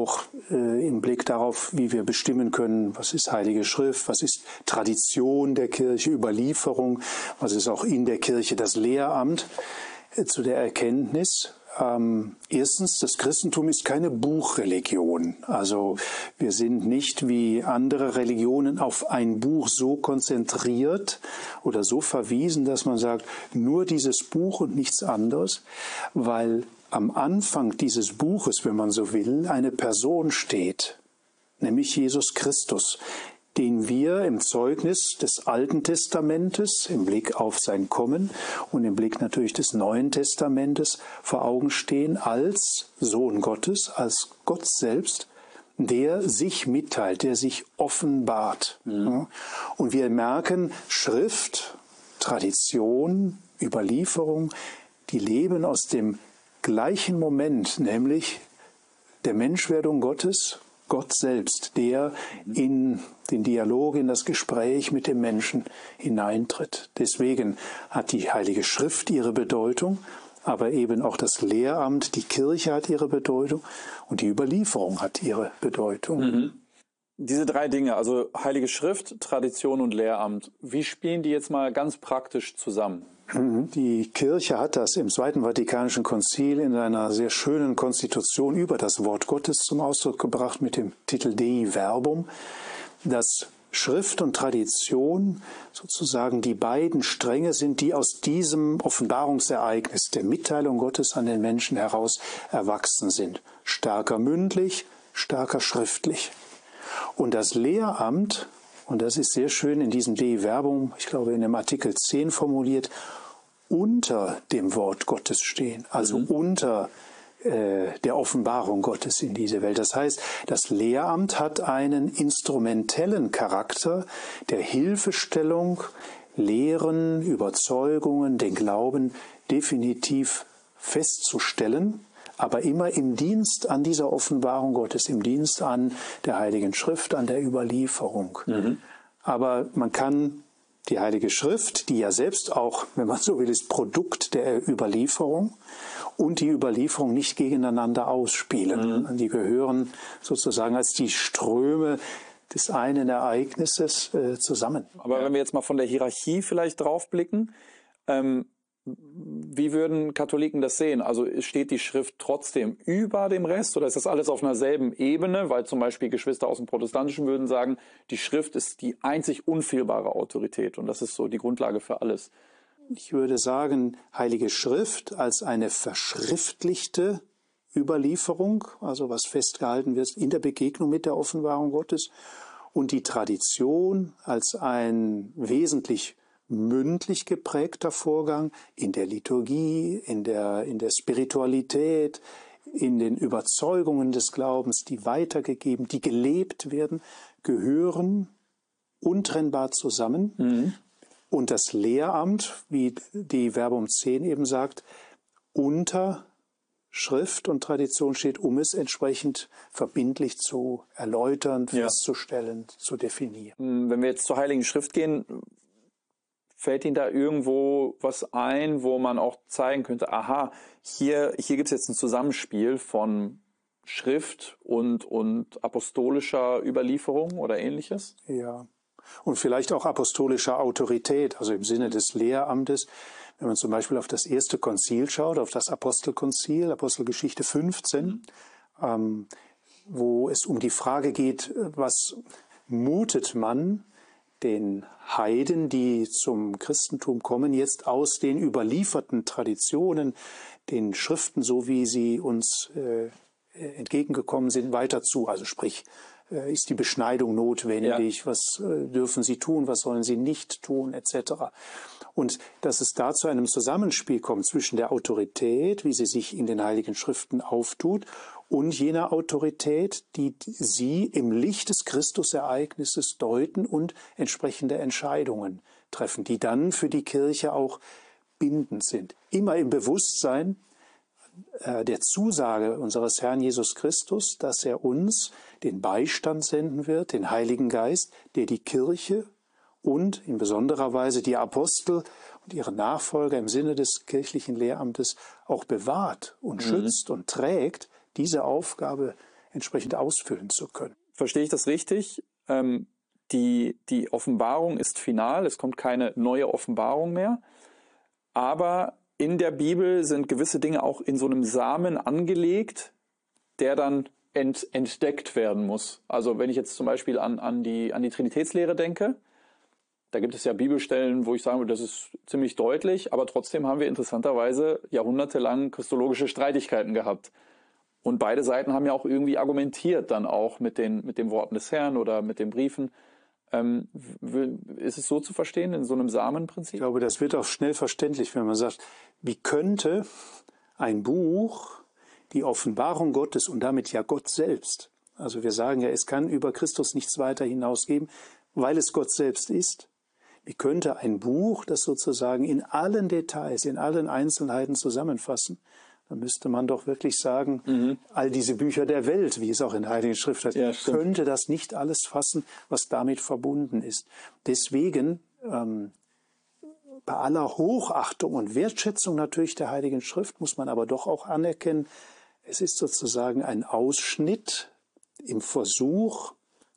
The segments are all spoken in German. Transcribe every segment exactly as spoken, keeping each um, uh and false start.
auch äh, im Blick darauf, wie wir bestimmen können, was ist Heilige Schrift, was ist Tradition der Kirche, Überlieferung, was ist auch in der Kirche das Lehramt, äh, zu der Erkenntnis, ähm, erstens, das Christentum ist keine Buchreligion. Also wir sind nicht wie andere Religionen auf ein Buch so konzentriert oder so verwiesen, dass man sagt, nur dieses Buch und nichts anderes, weil am Anfang dieses Buches, wenn man so will, eine Person steht, nämlich Jesus Christus, den wir im Zeugnis des Alten Testamentes, im Blick auf sein Kommen und im Blick natürlich des Neuen Testamentes vor Augen stehen als Sohn Gottes, als Gott selbst, der sich mitteilt, der sich offenbart. Mhm. Und wir merken, Schrift, Tradition, Überlieferung, die leben aus dem gleichen Moment, nämlich der Menschwerdung Gottes, Gott selbst, der in den Dialog, in das Gespräch mit dem Menschen hineintritt. Deswegen hat die Heilige Schrift ihre Bedeutung, aber eben auch das Lehramt, die Kirche hat ihre Bedeutung und die Überlieferung hat ihre Bedeutung. Mhm. Diese drei Dinge, also Heilige Schrift, Tradition und Lehramt, wie spielen die jetzt mal ganz praktisch zusammen? Die Kirche hat das im Zweiten Vatikanischen Konzil in einer sehr schönen Konstitution über das Wort Gottes zum Ausdruck gebracht mit dem Titel Dei Verbum, dass Schrift und Tradition sozusagen die beiden Stränge sind, die aus diesem Offenbarungsereignis der Mitteilung Gottes an den Menschen heraus erwachsen sind. Stärker mündlich, stärker schriftlich. Und das Lehramt, und das ist sehr schön in diesem Dei Verbum, ich glaube in dem Artikel zehn formuliert, unter dem Wort Gottes stehen, also mhm. unter äh, der Offenbarung Gottes in diese Welt. Das heißt, das Lehramt hat einen instrumentellen Charakter der Hilfestellung, Lehren, Überzeugungen, den Glauben definitiv festzustellen, aber immer im Dienst an dieser Offenbarung Gottes, im Dienst an der Heiligen Schrift, an der Überlieferung. Mhm. Aber man kann die Heilige Schrift, die ja selbst auch, wenn man so will, ist Produkt der Überlieferung, und die Überlieferung nicht gegeneinander ausspielen. Mhm. Die gehören sozusagen als die Ströme des einen Ereignisses äh, zusammen. Aber wenn wir jetzt mal von der Hierarchie vielleicht draufblicken, ähm, wie würden Katholiken das sehen? Also steht die Schrift trotzdem über dem Rest oder ist das alles auf einer selben Ebene? Weil zum Beispiel Geschwister aus dem Protestantischen würden sagen, die Schrift ist die einzig unfehlbare Autorität und das ist so die Grundlage für alles. Ich würde sagen, Heilige Schrift als eine verschriftlichte Überlieferung, also was festgehalten wird in der Begegnung mit der Offenbarung Gottes, und die Tradition als ein wesentlich mündlich geprägter Vorgang in der Liturgie, in der, in der Spiritualität, in den Überzeugungen des Glaubens, die weitergegeben, die gelebt werden, gehören untrennbar zusammen. Mhm. Und das Lehramt, wie die Verbum zehn eben sagt, unter Schrift und Tradition steht, um es entsprechend verbindlich zu erläutern, festzustellen, ja. zu definieren. Wenn wir jetzt zur Heiligen Schrift gehen, fällt Ihnen da irgendwo was ein, wo man auch zeigen könnte, aha, hier, hier gibt es jetzt ein Zusammenspiel von Schrift und, und apostolischer Überlieferung oder Ähnliches? Ja, und vielleicht auch apostolischer Autorität, also im Sinne des Lehramtes. Wenn man zum Beispiel auf das erste Konzil schaut, auf das Apostelkonzil, Apostelgeschichte fünfzehn, mhm. ähm, wo es um die Frage geht, was mutet man den Heiden, die zum Christentum kommen, jetzt aus den überlieferten Traditionen, den Schriften, so wie sie uns äh, entgegengekommen sind, weiter zu. Also sprich, äh, ist die Beschneidung notwendig? Ja. Was äh, dürfen sie tun? Was sollen sie nicht tun? Etc. Und dass es da zu einem Zusammenspiel kommt zwischen der Autorität, wie sie sich in den Heiligen Schriften auftut, und jener Autorität, die sie im Licht des Christusereignisses deuten und entsprechende Entscheidungen treffen, die dann für die Kirche auch bindend sind. Immer im Bewusstsein äh, der Zusage unseres Herrn Jesus Christus, dass er uns den Beistand senden wird, den Heiligen Geist, der die Kirche und in besonderer Weise die Apostel und ihre Nachfolger im Sinne des kirchlichen Lehramtes auch bewahrt und mhm. schützt und trägt. Diese Aufgabe entsprechend ausfüllen zu können. Verstehe ich das richtig? Ähm, die, die Offenbarung ist final, es kommt keine neue Offenbarung mehr, aber in der Bibel sind gewisse Dinge auch in so einem Samen angelegt, der dann ent, entdeckt werden muss. Also wenn ich jetzt zum Beispiel an, an, die, an die Trinitätslehre denke, da gibt es ja Bibelstellen, wo ich sagen würde, das ist ziemlich deutlich, aber trotzdem haben wir interessanterweise jahrhundertelang christologische Streitigkeiten gehabt. Und beide Seiten haben ja auch irgendwie argumentiert dann auch mit den, mit den Worten des Herrn oder mit den Briefen. Ähm, ist es so zu verstehen, in so einem Samenprinzip? Ich glaube, das wird auch schnell verständlich, wenn man sagt, wie könnte ein Buch die Offenbarung Gottes und damit ja Gott selbst, also wir sagen ja, es kann über Christus nichts weiter hinausgeben, weil es Gott selbst ist. Wie könnte ein Buch das sozusagen in allen Details, in allen Einzelheiten zusammenfassen? Dann müsste man doch wirklich sagen, mhm. all diese Bücher der Welt, wie es auch in der Heiligen Schrift heißt, ja, könnte das nicht alles fassen, was damit verbunden ist. Deswegen, ähm, bei aller Hochachtung und Wertschätzung natürlich der Heiligen Schrift, muss man aber doch auch anerkennen, es ist sozusagen ein Ausschnitt im Versuch,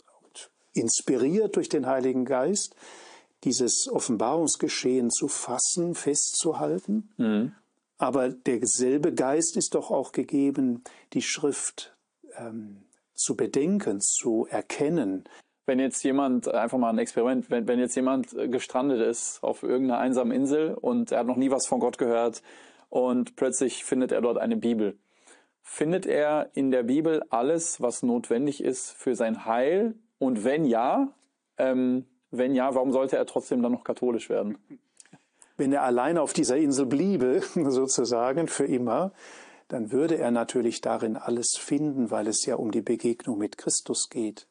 inspiriert durch den Heiligen Geist, dieses Offenbarungsgeschehen zu fassen, festzuhalten. Mhm. Aber derselbe Geist ist doch auch gegeben, die Schrift ähm, zu bedenken, zu erkennen. Wenn jetzt jemand, einfach mal ein Experiment, wenn, wenn jetzt jemand gestrandet ist auf irgendeiner einsamen Insel und er hat noch nie was von Gott gehört und plötzlich findet er dort eine Bibel. Findet er in der Bibel alles, was notwendig ist für sein Heil? Und wenn ja, ähm, wenn ja, warum sollte er trotzdem dann noch katholisch werden? Wenn er alleine auf dieser Insel bliebe, sozusagen für immer, dann würde er natürlich darin alles finden, weil es ja um die Begegnung mit Christus geht.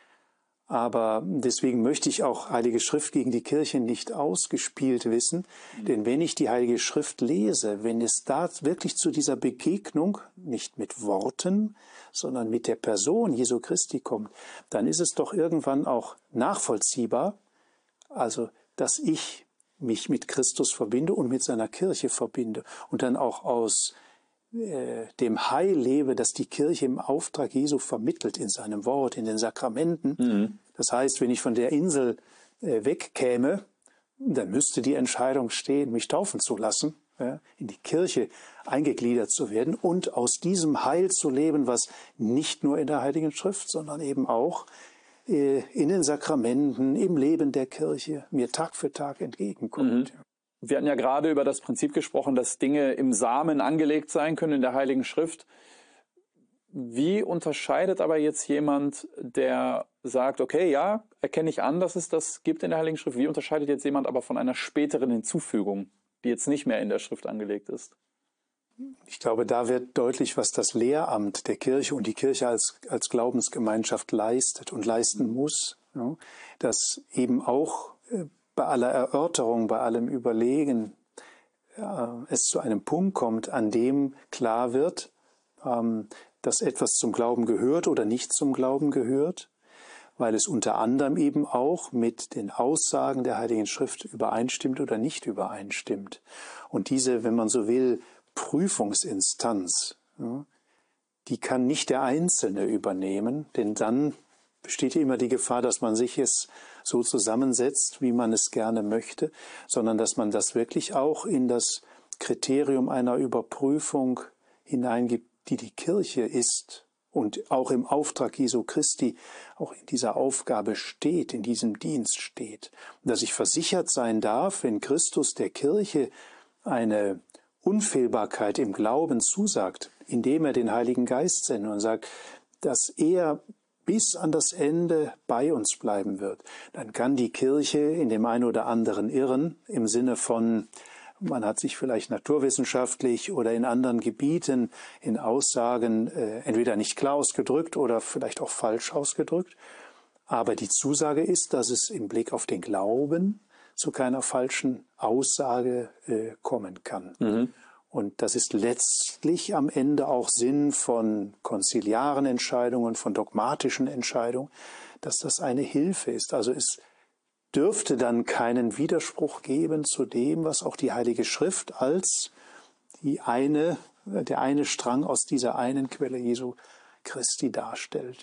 Aber deswegen möchte ich auch Heilige Schrift gegen die Kirche nicht ausgespielt wissen, mhm. denn wenn ich die Heilige Schrift lese, wenn es da wirklich zu dieser Begegnung, nicht mit Worten, sondern mit der Person Jesu Christi kommt, dann ist es doch irgendwann auch nachvollziehbar, also dass ich mich mit Christus verbinde und mit seiner Kirche verbinde und dann auch aus äh, dem Heil lebe, das die Kirche im Auftrag Jesu vermittelt in seinem Wort, in den Sakramenten. Mhm. Das heißt, wenn ich von der Insel äh, wegkäme, dann müsste die Entscheidung stehen, mich taufen zu lassen, ja, in die Kirche eingegliedert zu werden und aus diesem Heil zu leben, was nicht nur in der Heiligen Schrift, sondern eben auch in den Sakramenten, im Leben der Kirche mir Tag für Tag entgegenkommt. Mhm. Wir hatten ja gerade über das Prinzip gesprochen, dass Dinge im Samen angelegt sein können in der Heiligen Schrift. Wie unterscheidet aber jetzt jemand, der sagt, okay, ja, erkenne ich an, dass es das gibt in der Heiligen Schrift. Wie unterscheidet jetzt jemand aber von einer späteren Hinzufügung, die jetzt nicht mehr in der Schrift angelegt ist? Ich glaube, da wird deutlich, was das Lehramt der Kirche und die Kirche als, als Glaubensgemeinschaft leistet und leisten muss. Ja, dass eben auch bei aller Erörterung, bei allem Überlegen ja, es zu einem Punkt kommt, an dem klar wird, ähm, dass etwas zum Glauben gehört oder nicht zum Glauben gehört, weil es unter anderem eben auch mit den Aussagen der Heiligen Schrift übereinstimmt oder nicht übereinstimmt. Und diese, wenn man so will, Prüfungsinstanz, ja, die kann nicht der Einzelne übernehmen, denn dann besteht immer die Gefahr, dass man sich es so zusammensetzt, wie man es gerne möchte, sondern dass man das wirklich auch in das Kriterium einer Überprüfung hineingibt, die die Kirche ist und auch im Auftrag Jesu Christi auch in dieser Aufgabe steht, in diesem Dienst steht. Und dass ich versichert sein darf, wenn Christus der Kirche eine Unfehlbarkeit im Glauben zusagt, indem er den Heiligen Geist sendet und sagt, dass er bis an das Ende bei uns bleiben wird, dann kann die Kirche in dem einen oder anderen irren, im Sinne von, man hat sich vielleicht naturwissenschaftlich oder in anderen Gebieten in Aussagen äh, entweder nicht klar ausgedrückt oder vielleicht auch falsch ausgedrückt. Aber die Zusage ist, dass es im Blick auf den Glauben zu keiner falschen Aussage äh, kommen kann. Mhm. Und das ist letztlich am Ende auch Sinn von konziliaren Entscheidungen, von dogmatischen Entscheidungen, dass das eine Hilfe ist. Also es dürfte dann keinen Widerspruch geben zu dem, was auch die Heilige Schrift als die eine, der eine Strang aus dieser einen Quelle Jesu Christi darstellt.